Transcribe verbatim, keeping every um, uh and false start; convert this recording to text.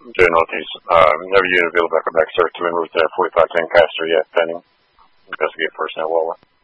Doing notice. Uh, never unit available back back start to remove the forty-five ten caster yet pending. Investigate personnel while